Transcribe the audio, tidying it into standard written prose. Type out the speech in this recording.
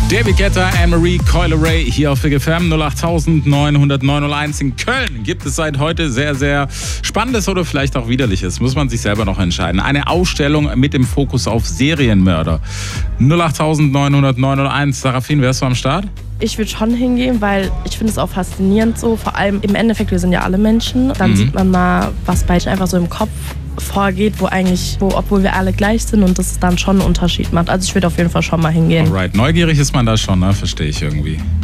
David Guetta, Anne-Marie, Coyle Ray hier auf Big FM 0890901 in Köln. Gibt es seit heute sehr, sehr Spannendes oder vielleicht auch Widerliches. Muss man sich selber noch entscheiden. Eine Ausstellung mit dem Fokus auf Serienmörder. 0890901. Sarafin, wärst du am Start? Ich würde schon hingehen, weil ich finde es auch faszinierend so. Vor allem im Endeffekt, wir sind ja alle Menschen. Dann sieht man mal, was bei Menschen einfach so im Kopf vorgeht, obwohl wir alle gleich sind und das dann schon einen Unterschied macht. Also ich würde auf jeden Fall schon mal hingehen. Alright, neugierig ist man da schon, ne? Verstehe ich irgendwie.